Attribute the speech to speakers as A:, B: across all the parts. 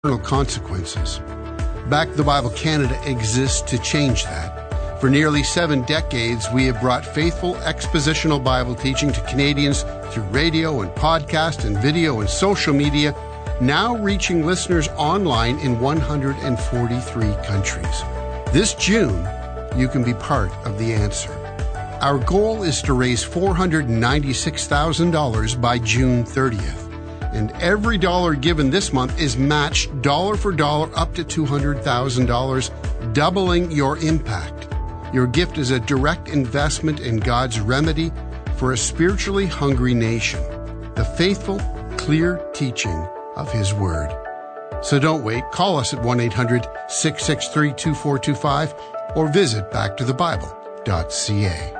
A: consequences. Back the Bible Canada exists to change that. For nearly 7 decades, we have brought faithful expositional Bible teaching to Canadians through radio and podcast and video and social media, now reaching listeners online in 143 countries. This June, you can be part of the answer. Our goal is to raise $496,000 by June 30th. And every dollar given this month is matched dollar for dollar up to $200,000, doubling your impact. Your gift is a direct investment in God's remedy for a spiritually hungry nation, the faithful, clear teaching of His Word. So don't wait. Call us at 1-800-663-2425 or visit backtothebible.ca.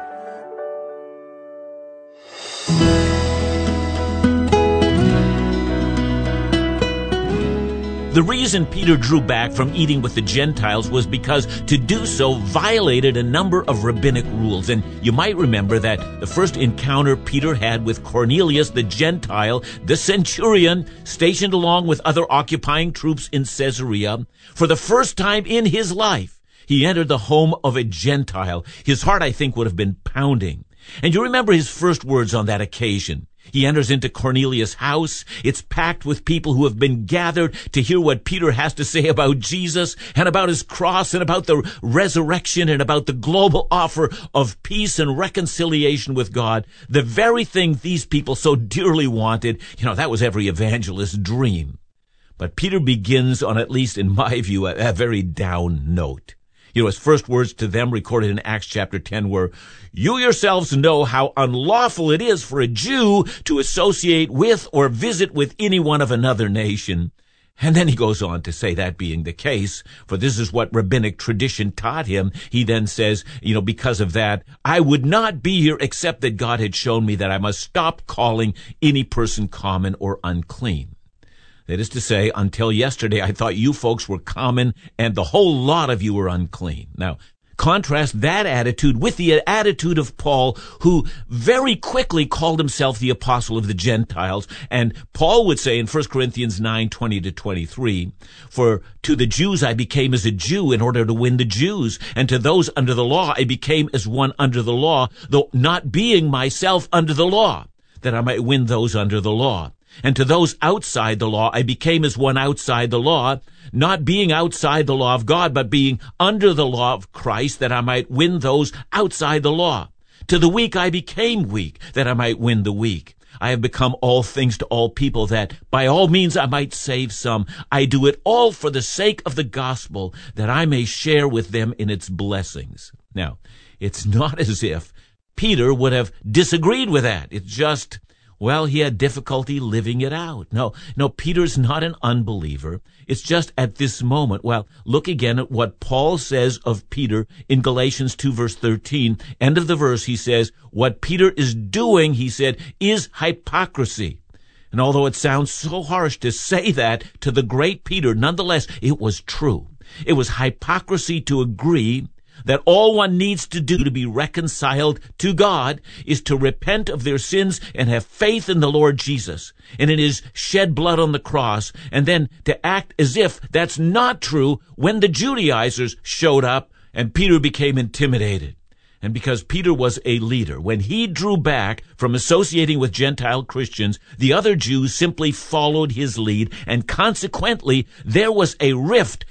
B: The reason Peter drew back from eating with the Gentiles was because to do so violated a number of rabbinic rules. And you might remember that the first encounter Peter had with Cornelius the Gentile, the centurion, stationed along with other occupying troops in Caesarea, for the first time in his life, he entered the home of a Gentile. His heart, I think, would have been pounding. And you remember his first words on that occasion. He enters into Cornelius' house. It's packed with people who have been gathered to hear what Peter has to say about Jesus and about his cross and about the resurrection and about the global offer of peace and reconciliation with God. The very thing these people so dearly wanted, that was every evangelist's dream. But Peter begins on, at least in my view, a very down note. His first words to them recorded in Acts chapter 10 were, "You yourselves know how unlawful it is for a Jew to associate with or visit with anyone of another nation." And then he goes on to say, that being the case, for this is what rabbinic tradition taught him, he then says, because of that, I would not be here except that God had shown me that I must stop calling any person common or unclean. That is to say, until yesterday, I thought you folks were common and the whole lot of you were unclean. Now, contrast that attitude with the attitude of Paul, who very quickly called himself the apostle of the Gentiles. And Paul would say in 1 Corinthians 9:20-23, "For to the Jews I became as a Jew in order to win the Jews, and to those under the law I became as one under the law, though not being myself under the law, that I might win those under the law. And to those outside the law, I became as one outside the law, not being outside the law of God, but being under the law of Christ, that I might win those outside the law. To the weak I became weak, that I might win the weak. I have become all things to all people, that by all means I might save some. I do it all for the sake of the gospel, that I may share with them in its blessings." Now, it's not as if Peter would have disagreed with that. It's just, he had difficulty living it out. No, Peter's not an unbeliever. It's just at this moment. Look again at what Paul says of Peter in Galatians 2 verse 13. End of the verse, he says, what Peter is doing, he said, is hypocrisy. And although it sounds so harsh to say that to the great Peter, nonetheless, it was true. It was hypocrisy to agree that all one needs to do to be reconciled to God is to repent of their sins and have faith in the Lord Jesus and in His shed blood on the cross, and then to act as if that's not true when the Judaizers showed up and Peter became intimidated. And because Peter was a leader, when he drew back from associating with Gentile Christians, the other Jews simply followed his lead, and consequently there was a rift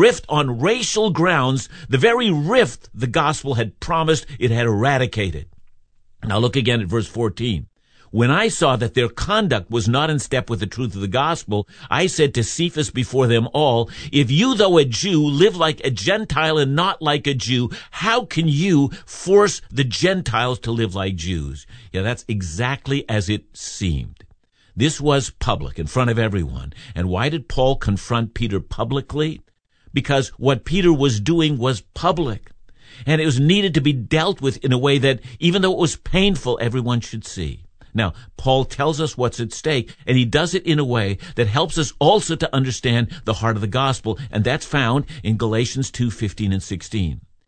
B: on racial grounds, the very rift the gospel had promised it had eradicated. Now look again at verse 14. When I saw that their conduct was not in step with the truth of the gospel, I said to Cephas before them all, if you, though a Jew, live like a Gentile and not like a Jew, how can you force the Gentiles to live like Jews? Yeah, that's exactly as it seemed. This was public, in front of everyone. And why did Paul confront Peter publicly? Because what Peter was doing was public. And it was needed to be dealt with in a way that, even though it was painful, everyone should see. Now, Paul tells us what's at stake, and he does it in a way that helps us also to understand the heart of the gospel, and that's found in Galatians 2:15 and 16.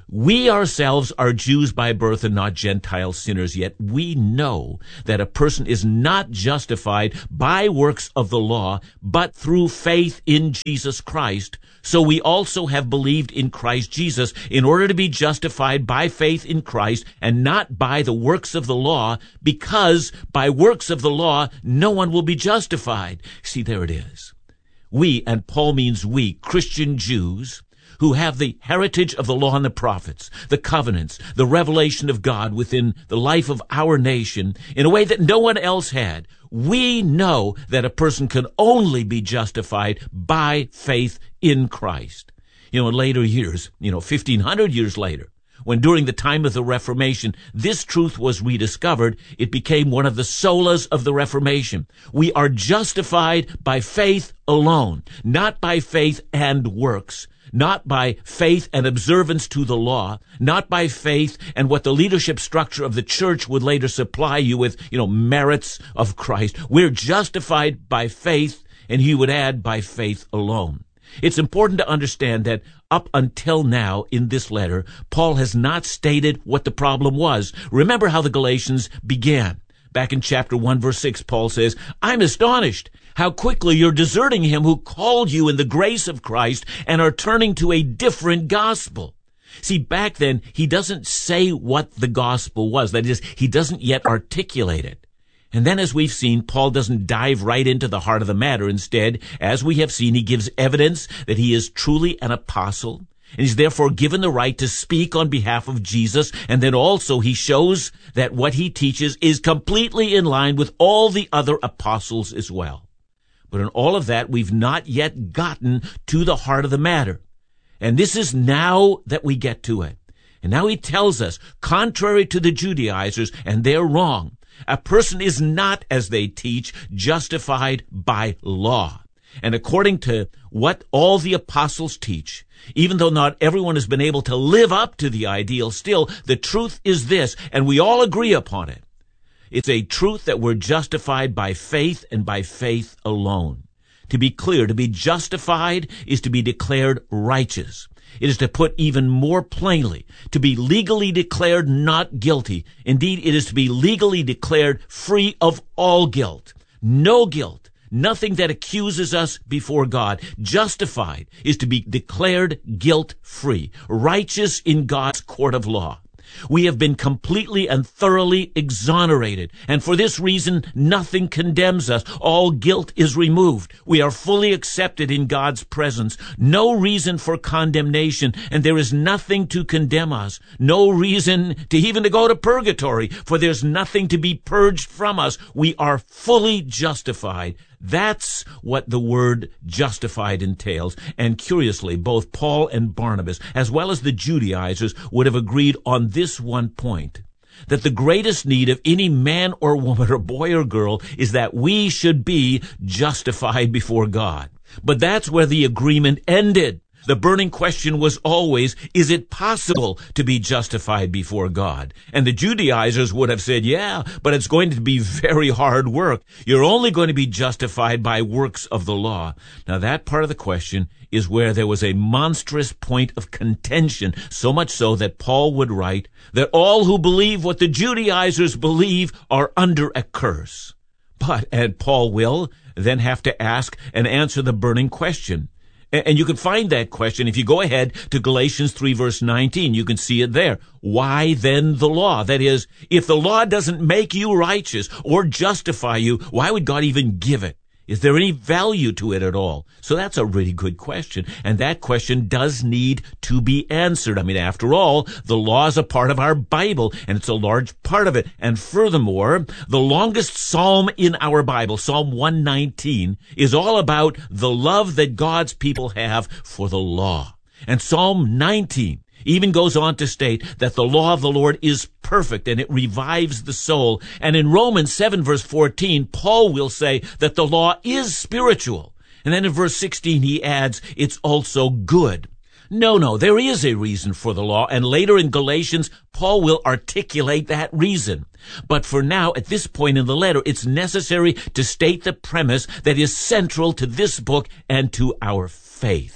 B: We ourselves are Jews by birth and not Gentile sinners, yet we know that a person is not justified by works of the law, but through faith in Jesus Christ. So we also have believed in Christ Jesus in order to be justified by faith in Christ and not by the works of the law, because by works of the law no one will be justified. See, there it is. We, and Paul means we, Christian Jews, who have the heritage of the law and the prophets, the covenants, the revelation of God within the life of our nation in a way that no one else had. We know that a person can only be justified by faith in Christ. In later years, 1,500 years later, when during the time of the Reformation this truth was rediscovered, it became one of the solas of the Reformation. We are justified by faith alone, not by faith and works. Not by faith and observance to the law, not by faith and what the leadership structure of the church would later supply you with, merits of Christ. We're justified by faith, and he would add by faith alone. It's important to understand that up until now in this letter, Paul has not stated what the problem was. Remember how the Galatians began. Back in chapter 1, verse 6, Paul says, "I'm astonished how quickly you're deserting him who called you in the grace of Christ and are turning to a different gospel." See, back then, he doesn't say what the gospel was. That is, he doesn't yet articulate it. And then, as we've seen, Paul doesn't dive right into the heart of the matter. Instead, as we have seen, he gives evidence that he is truly an apostle, and he's therefore given the right to speak on behalf of Jesus. And then also he shows that what he teaches is completely in line with all the other apostles as well. But in all of that, we've not yet gotten to the heart of the matter. And this is now that we get to it. And now he tells us, contrary to the Judaizers, and they're wrong, a person is not, as they teach, justified by law. And according to what all the apostles teach, even though not everyone has been able to live up to the ideal, still the truth is this, and we all agree upon it. It's a truth that we're justified by faith and by faith alone. To be clear, to be justified is to be declared righteous. It is to put even more plainly, to be legally declared not guilty. Indeed, it is to be legally declared free of all guilt. No guilt. Nothing that accuses us before God. Justified is to be declared guilt-free, righteous in God's court of law. We have been completely and thoroughly exonerated, and for this reason, nothing condemns us. All guilt is removed. We are fully accepted in God's presence. No reason for condemnation, and there is nothing to condemn us. No reason to even to go to purgatory, for there's nothing to be purged from us. We are fully justified. That's what the word justified entails. And curiously, both Paul and Barnabas, as well as the Judaizers, would have agreed on this one point, that the greatest need of any man or woman or boy or girl is that we should be justified before God. But that's where the agreement ended. The burning question was always, is it possible to be justified before God? And the Judaizers would have said, yeah, but it's going to be very hard work. You're only going to be justified by works of the law. Now, that part of the question is where there was a monstrous point of contention, so much so that Paul would write that all who believe what the Judaizers believe are under a curse. But, and Paul will then have to ask and answer the burning question. And you can find that question if you go ahead to Galatians 3 verse 19. You can see it there. Why then the law? That is, if the law doesn't make you righteous or justify you, why would God even give it? Is there any value to it at all? So that's a really good question. And that question does need to be answered. I mean, after all, the law is a part of our Bible, and it's a large part of it. And furthermore, the longest psalm in our Bible, Psalm 119, is all about the love that God's people have for the law. And Psalm 19 even goes on to state that the law of the Lord is perfect and it revives the soul. And in Romans 7 verse 14, Paul will say that the law is spiritual. And then in verse 16 he adds, it's also good. No, there is a reason for the law. And later in Galatians, Paul will articulate that reason. But for now, at this point in the letter, it's necessary to state the premise that is central to this book and to our faith.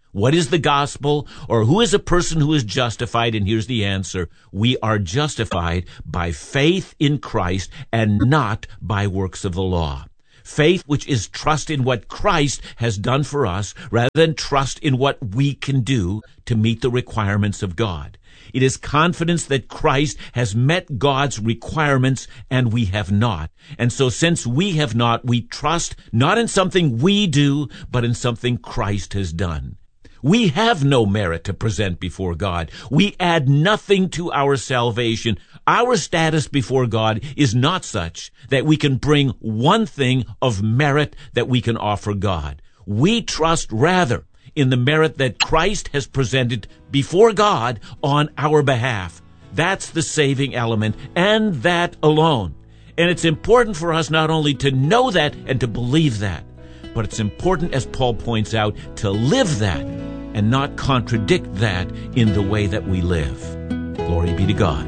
B: What is the gospel? Or who is a person who is justified? And here's the answer. We are justified by faith in Christ and not by works of the law. Faith, which is trust in what Christ has done for us, rather than trust in what we can do to meet the requirements of God. It is confidence that Christ has met God's requirements and we have not. And so since we have not, we trust not in something we do, but in something Christ has done. We have no merit to present before God. We add nothing to our salvation. Our status before God is not such that we can bring one thing of merit that we can offer God. We trust rather in the merit that Christ has presented before God on our behalf. That's the saving element, and that alone. And it's important for us not only to know that and to believe that, but it's important, as Paul points out, to live that and not contradict that in the way that we live. Glory be to God.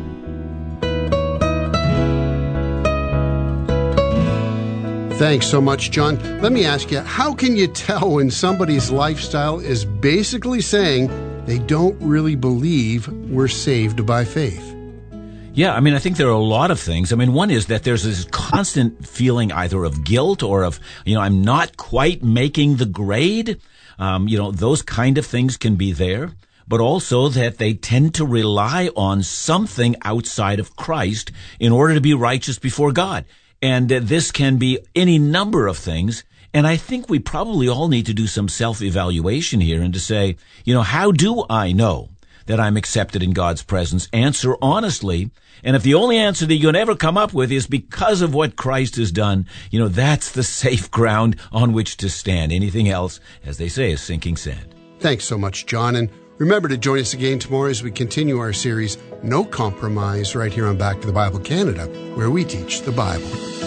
A: Thanks so much, John. Let me ask you, how can you tell when somebody's lifestyle is basically saying they don't really believe we're saved by faith?
B: Yeah, I think there are a lot of things. One is that there's this constant feeling either of guilt or of, I'm not quite making the grade. Those kind of things can be there. But also that they tend to rely on something outside of Christ in order to be righteous before God. And this can be any number of things. And I think we probably all need to do some self-evaluation here and to say, how do I know that I'm accepted in God's presence? Answer honestly. And if the only answer that you can ever come up with is because of what Christ has done, that's the safe ground on which to stand. Anything else, as they say, is sinking sand.
A: Thanks so much, John. And remember to join us again tomorrow as we continue our series, No Compromise, right here on Back to the Bible Canada, where we teach the Bible.